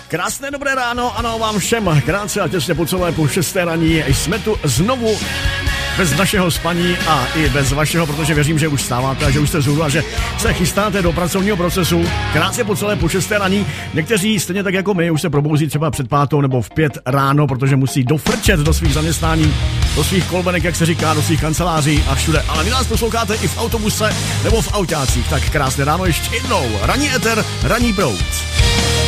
Krásné dobré ráno, ano vám všem, krátce a těsně po celé půl šesté raní jsme tu znovu bez našeho spaní a i bez vašeho, protože věřím, že už stáváte a že už jste zhruba a že se chystáte do pracovního procesu. Krátce po celé půl šesté raní. Někteří stejně tak jako my už se probouzí třeba před 5 nebo v 5 ráno, protože musí dofrčet do svých zaměstnání, do svých kolbenek, jak se říká, do svých kanceláří a všude. Ale vy nás posloucháte i v autobuse nebo v autácích. Tak krásné ráno ještě jednou. Ranní éter, ranní proud.